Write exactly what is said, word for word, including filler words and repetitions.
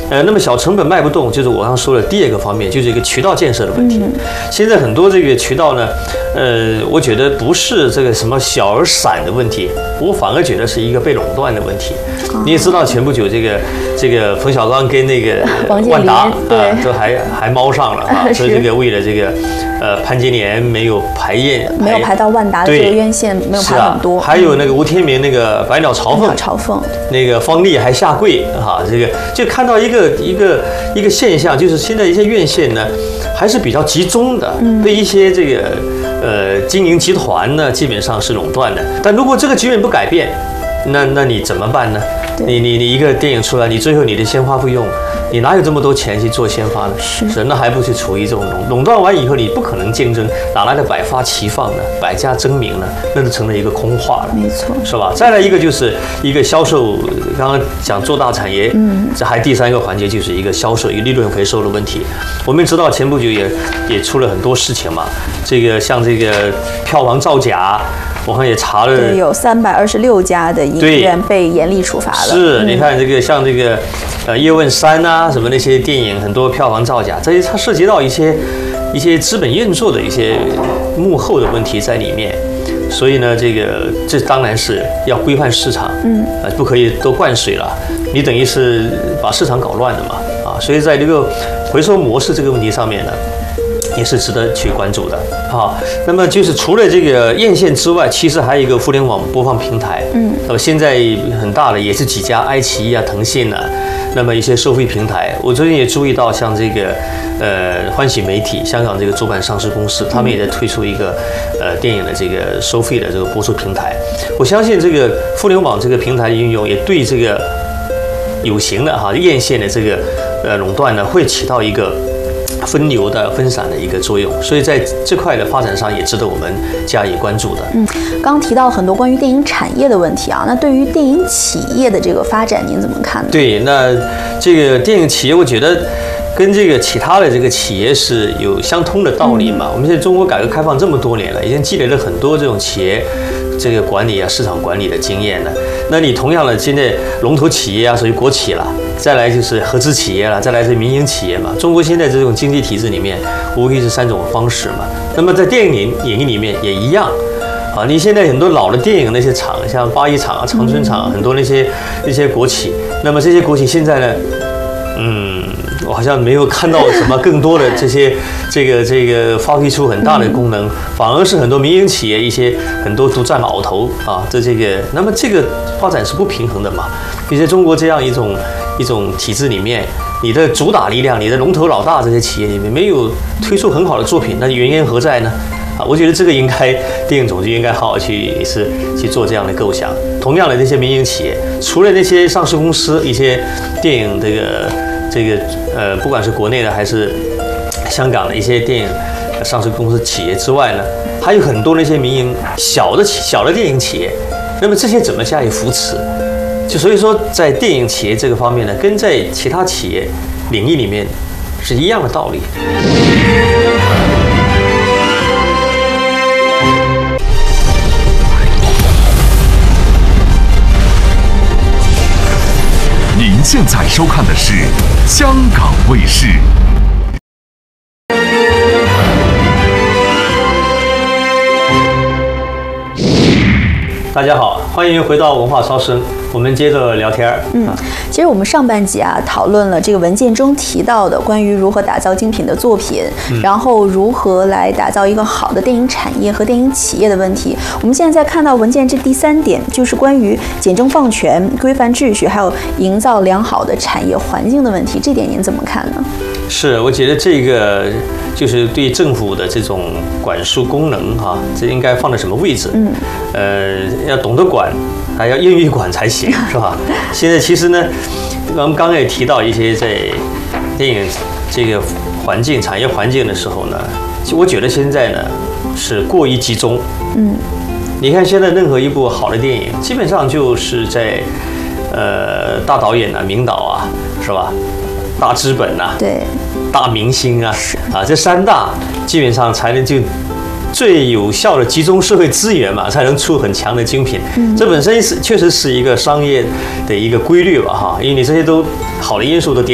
呃，那么小成本卖不动，就是我刚刚说的第二个方面，就是一个渠道建设的问题。嗯、现在很多这个渠道呢，呃，我觉得不是这个什么小而散的问题，我反而觉得是一个被垄断的问题。哦、你也知道，前不久这个这个冯小刚跟那个万达啊，都还还猫上了啊，所以这个为了这个呃潘金莲没有排验， 没有排到万达的这个院线，没有排很多。 啊、还有那个吴天明那个百鸟朝凤， 朝凤那个方丽还下跪哈、啊，这个就看到一个一个一个现象，就是现在一些院线呢还是比较集中的，被一些这个呃经营集团呢基本上是垄断的。但如果这个局面不改变，那那你怎么办呢？你你你一个电影出来，你最后你的先发费用，你哪有这么多钱去做先发呢？ 是， 是那还不是处于这种垄垄断完以后，你不可能竞争，哪来的百花齐放呢？百家争鸣呢？那就成了一个空话了， 没错， 是吧？再来一个就是一个销售，刚刚讲做大产业，嗯，这还第三个环节就是一个销售，一个利润回收的问题。我们知道前不久也也出了很多事情嘛，这个像这个票房造假。我看也查了， 对，有三百二十六家的影院被严厉处罚了。 是，嗯、你看这个像这个，呃，叶问三啊，什么那些电影，很多票房造假，这些它涉及到一些一些资本运作的一些幕后的问题在里面。所以呢，这个这当然是要规范市场，嗯，呃，不可以都灌水了，你等于是把市场搞乱了嘛，啊，所以在这个回收模式这个问题上面呢。也是值得去关注的啊。那么就是除了这个院线之外，其实还有一个互联网播放平台。嗯，那么现在很大的也是几家，爱奇艺啊、腾讯啊，那么一些收费平台。我最近也注意到，像这个呃欢喜媒体，香港这个主板上市公司，他们也在推出一个呃电影的这个收费的这个播出平台。我相信这个互联网这个平台的应用，也对这个有形的哈院线的这个呃垄断呢，会起到一个分流的分散的一个作用，所以在这块的发展上也值得我们加以关注的。 嗯，刚刚提到很多关于电影产业的问题啊，那对于电影企业的这个发展，您怎么看呢？ 对，那这个电影企业，我觉得跟这个其他的这个企业是有相通的道理嘛。嗯、我们现在中国改革开放这么多年了，已经积累了很多这种企业这个管理啊、市场管理的经验了。那你同样的，现在龙头企业啊，属于国企了。再来就是合资企业了，再来是民营企业嘛。中国现在这种经济体制里面，无非是三种方式嘛。那么在电影领域里面也一样，啊，你现在很多老的电影那些厂，像八一厂啊、长春厂，很多那些那些国企，那么这些国企现在呢，嗯，我好像没有看到什么更多的这些这个这个发挥出很大的功能，反而是很多民营企业一些很多独占鳌头啊，这这个，那么这个发展是不平衡的嘛。你在中国这样一种一种体制里面，你的主打力量，你的龙头老大这些企业里面没有推出很好的作品，那原因何在呢？啊，我觉得这个应该电影总局应该好好去也是去做这样的构想。同样的，那些民营企业，除了那些上市公司，一些电影这个这个呃，不管是国内的还是香港的一些电影上市公司企业之外呢，还有很多那些民营小的小的电影企业。那么这些怎么加以扶持？就所以说，在电影企业这个方面呢，跟在其他企业领域里面是一样的道理。 您现在收看的是香港卫视。 大家好，欢迎回到文化烧声，我们接着聊天。 嗯，其实我们上半集啊讨论了这个文件中提到的关于如何打造精品的作品，嗯、然后如何来打造一个好的电影产业和电影企业的问题。我们现在在看到文件这第三点，就是关于简政放权、规范秩序，还有营造良好的产业环境的问题。这点您怎么看呢？ 是，我觉得这个就是对政府的这种管束功能哈、啊，这应该放在什么位置？嗯，呃，要懂得管，还要愿意管才行，是吧？现在其实呢，我们刚刚也提到一些在电影这个环境、产业环境的时候呢，我觉得现在呢是过于集中。嗯，你看现在任何一部好的电影，基本上就是在呃大导演啊、名导啊，是吧？大资本呐、啊， 对， 大明星啊，啊，这三大基本上才能就最有效的集中社会资源嘛，才能出很强的精品。嗯、这本身是确实是一个商业的一个规律吧，哈，因为你这些都好的因素都叠。